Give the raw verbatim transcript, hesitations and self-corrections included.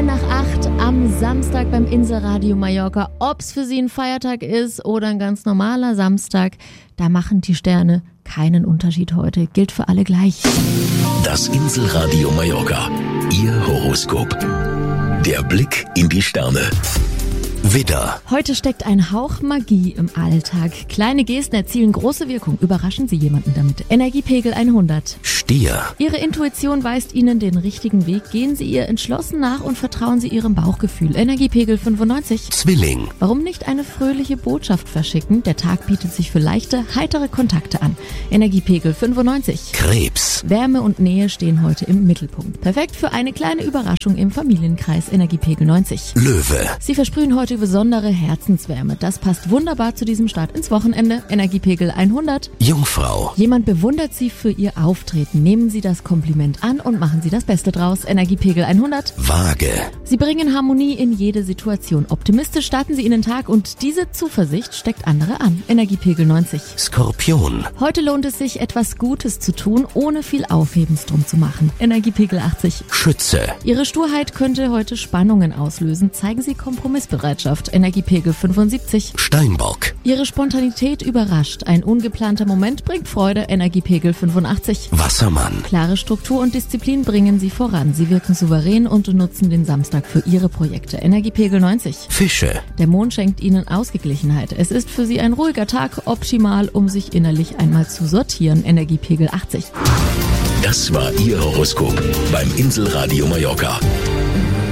neun nach acht am Samstag beim Inselradio Mallorca. Ob's für Sie ein Feiertag ist oder ein ganz normaler Samstag, da machen die Sterne keinen Unterschied heute. Gilt für alle gleich. Das Inselradio Mallorca. Ihr Horoskop. Der Blick in die Sterne. Widder. Heute steckt ein Hauch Magie im Alltag. Kleine Gesten erzielen große Wirkung. Überraschen Sie jemanden damit. Energiepegel hundert. Stier. Ihre Intuition weist Ihnen den richtigen Weg. Gehen Sie ihr entschlossen nach und vertrauen Sie Ihrem Bauchgefühl. Energiepegel fünfundneunzig. Zwilling. Warum nicht eine fröhliche Botschaft verschicken? Der Tag bietet sich für leichte, heitere Kontakte an. Energiepegel fünfundneunzig. Krebs. Wärme und Nähe stehen heute im Mittelpunkt. Perfekt für eine kleine Überraschung im Familienkreis. Energiepegel neunzig. Löwe. Sie versprühen heute besondere Herzenswärme. Das passt wunderbar zu diesem Start ins Wochenende. Energiepegel hundert. Jungfrau. Jemand bewundert Sie für Ihr Auftreten. Nehmen Sie das Kompliment an und machen Sie das Beste draus. Energiepegel hundert. Waage. Sie bringen Harmonie in jede Situation. Optimistisch starten Sie in den Tag und diese Zuversicht steckt andere an. Energiepegel neunzig. Skorpion. Heute lohnt es sich, etwas Gutes zu tun, ohne viel Aufhebens drum zu machen. Energiepegel achtzig. Schütze. Ihre Sturheit könnte heute Spannungen auslösen. Zeigen Sie Kompromissbereitschaft. Energiepegel fünfundsiebzig. Steinbock. Ihre Spontanität überrascht. Ein ungeplanter Moment bringt Freude. Energiepegel fünfundachtzig. Wassermann. Klare Struktur und Disziplin bringen Sie voran. Sie wirken souverän und nutzen den Samstag für Ihre Projekte. Energiepegel neunzig. Fische. Der Mond schenkt Ihnen Ausgeglichenheit. Es ist für Sie ein ruhiger Tag, optimal, um sich innerlich einmal zu sortieren. Energiepegel achtzig. Das war Ihr Horoskop beim Inselradio Mallorca.